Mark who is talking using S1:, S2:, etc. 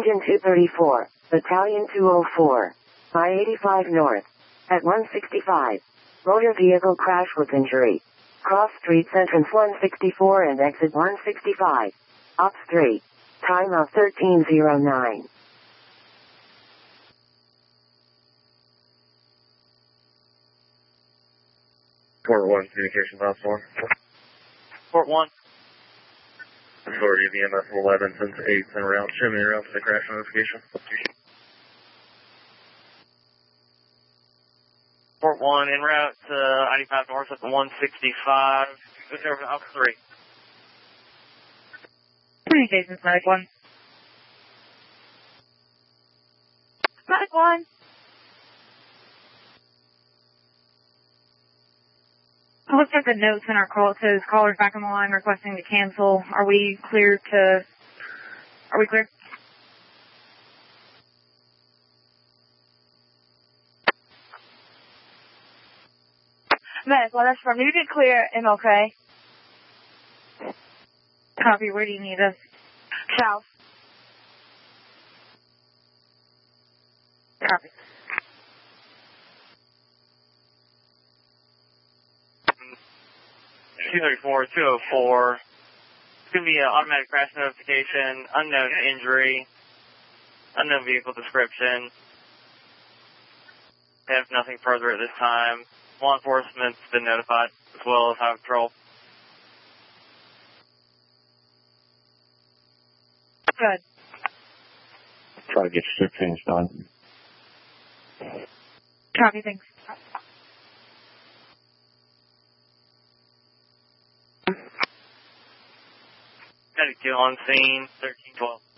S1: Engine 234, Battalion 204, I-85 North, at 165. Motor vehicle crash with injury. Cross streets entrance 164 and exit 165. Ops 3. Time of 13:09.
S2: Port 1, communications ops 1.
S3: Port 1.
S2: Authority of EMS 11 since 8 en route. Show me your route to the crash notification.
S3: Port 1 en route to I-85 North at the 165. Switch over to Ops 3.
S4: Communications, Medic 1. Medic 1. Looks like the notes in our call says callers back on the line requesting to cancel. Are we clear? Medic, well, that's from you. Get clear, MLK. Copy. Where do you need us? South. Copy.
S3: 234, 204. It's going to be an automatic crash notification, unknown injury, unknown vehicle description. They have nothing further at this time. Law enforcement's been notified, as well as Highway Patrol.
S4: Good.
S5: Try to get your shift change done.
S4: Copy, thanks.
S3: Medic 2 on scene, 1312.